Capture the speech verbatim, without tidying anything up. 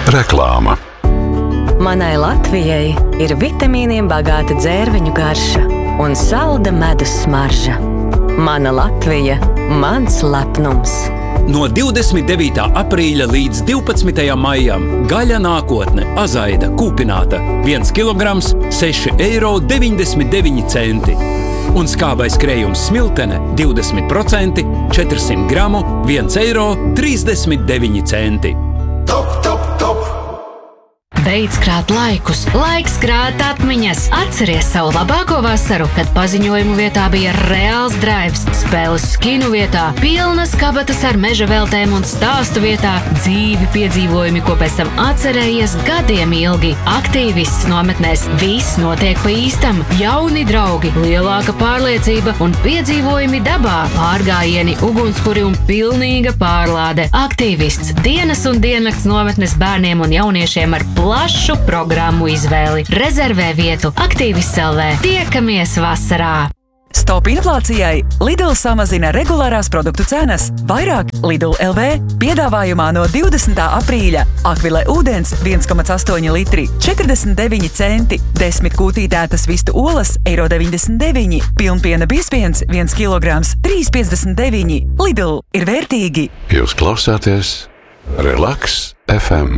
Reklāma. Manai Latvijai ir vitamīniem bagāta dzērveņu garša un salda medus smarža. Mana Latvija, mans lepnums. No divdesmit devītā aprīļa līdz divpadsmitajam maijam gaļa nākotne azaida kūpināta viens kilograms seši eiro deviņdesmit deviņi centi. Un skābais krējums smiltene divdesmit procenti četrsimt gramu viens eiro trīsdesmit deviņi centi. Top, top, top! Beidz krāt laikus, laiks krāt atmiņas. Atceries savu labāko vasaru, kad paziņojumu vietā bija reāls draivs, spēles skinu vietā, pilnas kabatas ar meža veltēm un stāstu vietā, dzīvi piedzīvojumi, ko pēc tam atcerējies gadiem ilgi. Aktīvists nometnēs, viss notiek pa īstam, jauni draugi, lielāka pārliecība un piedzīvojumi dabā, pārgājieni, ugunskuri un pilnīga pārlāde. Aktīvists, dienas un diennakts nometnes bērniem un jauniešiem ar plašu programmu izvēli. Rezervē vietu Aktīvists L V. Tiekamies vasarā! Stop inflācijai! Lidl samazina regulārās produktu cenas. Vairāk Lidl L V piedāvājumā no divdesmitā aprīļa. Akvile ūdens viens komats astoņi litri, četrdesmit deviņi centi. desmit kūtītētas vistu olas, eiro deviņdesmit deviņi. Pilnpiena biezpiens viens kilograms, trīs piecdesmit deviņi. Lidl ir vērtīgi! Jūs klausāties Relaks F M.